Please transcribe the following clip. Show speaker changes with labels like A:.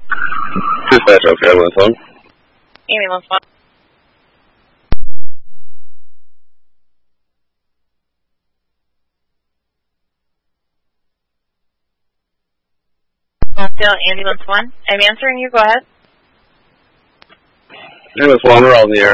A: Dispatch, okay, ambulance 1.
B: Ambulance 1. Still ambulance 1. I'm answering you, go ahead.
A: Ambulance 1, we're all in the air.